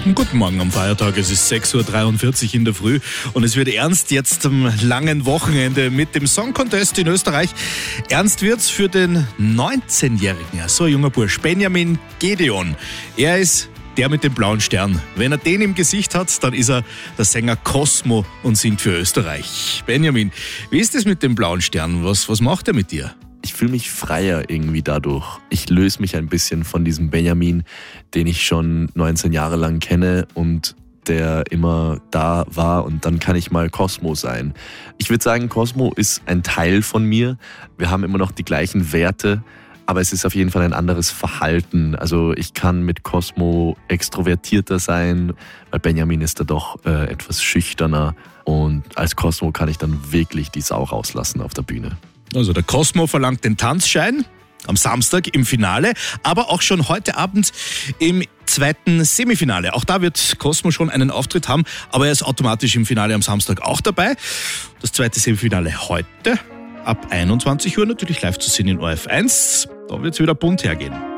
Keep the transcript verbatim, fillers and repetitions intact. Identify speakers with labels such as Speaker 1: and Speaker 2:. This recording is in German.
Speaker 1: Guten Morgen am Feiertag, es ist sechs Uhr dreiundvierzig in der Früh und es wird ernst jetzt am langen Wochenende mit dem Song Contest in Österreich. Ernst wird's für den neunzehnjährigen, so ein junger Bursch, Benjamin Gedeon. Er ist der mit dem blauen Stern. Wenn er den im Gesicht hat, dann ist er der Sänger Cosmo und singt für Österreich. Benjamin, wie ist es mit dem blauen Stern? Was, was macht er mit dir?
Speaker 2: Ich fühle mich freier irgendwie dadurch. Ich löse mich ein bisschen von diesem Benjamin, den ich schon neunzehn Jahre lang kenne und der immer da war, und dann kann ich mal Cosmo sein. Ich würde sagen, Cosmo ist ein Teil von mir. Wir haben immer noch die gleichen Werte, aber es ist auf jeden Fall ein anderes Verhalten. Also ich kann mit Cosmo extrovertierter sein, weil Benjamin ist da doch äh, etwas schüchterner, und als Cosmo kann ich dann wirklich die Sau rauslassen auf der Bühne.
Speaker 1: Also der Cosmo verlangt den Tanzschein am Samstag im Finale, aber auch schon heute Abend im zweiten Semifinale. Auch da wird Cosmo schon einen Auftritt haben, aber er ist automatisch im Finale am Samstag auch dabei. Das zweite Semifinale heute ab einundzwanzig Uhr, natürlich live zu sehen in O R F eins. Da wird es wieder bunt hergehen.